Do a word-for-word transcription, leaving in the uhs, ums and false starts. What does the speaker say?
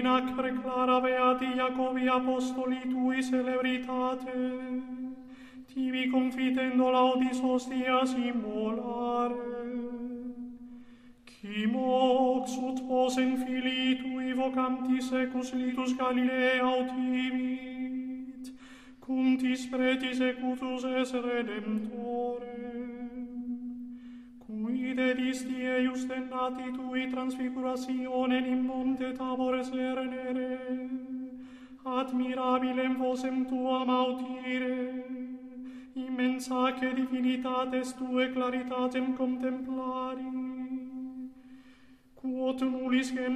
acre clara beati Iacobi apostoli tui celebritate, tibi confitendo laudis hostias immolare, qui mox ut posem filii tui vocanti secus litus Galilea autivit, cum tis pretis ecutus es redemptore, cui dedisti eius dennati tui transfigurationem in monte Tabor cernere, admirabilem vosem tuam audire, immensaque divinitates tue claritatem contemplari, quod nullis gem